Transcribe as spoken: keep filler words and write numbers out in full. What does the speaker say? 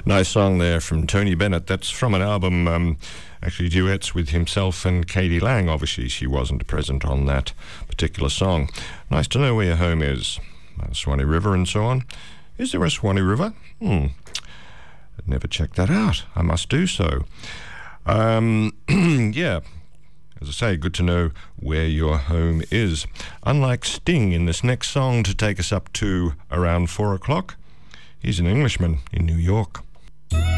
Nice song there from Tony Bennett. That's from an album, um, actually duets with himself and Katie Lang. Obviously, she wasn't present on that particular song. Nice to know where your home is. Uh, Swanee River and so on. Is there a Swanee River? Hmm. I'd never checked that out. I must do so. Um, yeah. As I say, good to know where your home is. Unlike Sting in this next song to take us up to around four o'clock, he's an Englishman in New York.